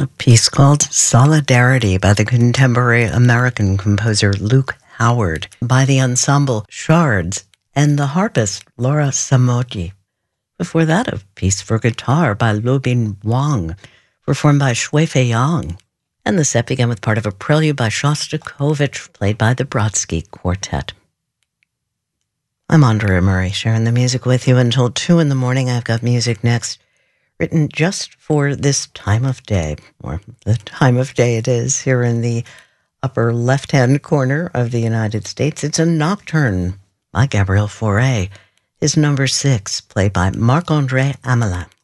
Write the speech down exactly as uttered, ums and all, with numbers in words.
A piece called Solidarity by the contemporary American composer Luke Howard, by the ensemble Shards, and the harpist Laura Samoji. Before that, a piece for guitar by Lubin Wang, performed by Shui Fei Yang. And the set began with part of a prelude by Shostakovich, played by the Brodsky Quartet. I'm Andrea Murray, sharing the music with you until two in the morning. I've got music next, written just for this time of day, or the time of day it is here in the upper left-hand corner of the United States. It's a nocturne by Gabriel Fauré, his number six, played by Marc-André Amelin.